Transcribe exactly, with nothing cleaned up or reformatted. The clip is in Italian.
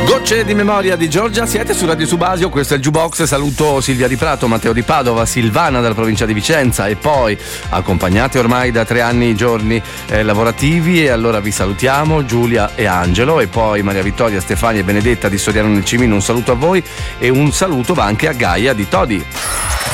Gocce di memoria di Giorgia, siete su Radio Subasio, questo è il Jukebox. Saluto Silvia Di Prato, Matteo Di Padova, Silvana dalla provincia di Vicenza e poi accompagnate ormai da tre anni i giorni eh, lavorativi, e allora vi salutiamo Giulia e Angelo, e poi Maria Vittoria, Stefania e Benedetta di Soriano nel Cimino, un saluto a voi e un saluto va anche a Gaia di Todi.